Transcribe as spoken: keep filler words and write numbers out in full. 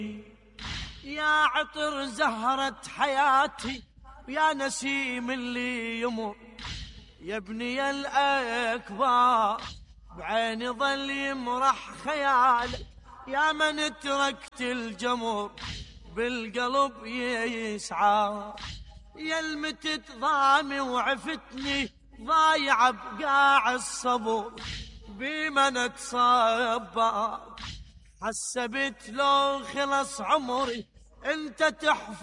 يا عطر زهرة حياتي يا نسيم اللي يمر، يا ابني الأكبر بعيني ظل يمرح خيالك، يا من تركت الجمر بالقلب يسعى، يا المتت ضامي وعفتني ضايع بقاع الصبر، بمن اتصبر حسبت لو خلص عمري انت تحفظ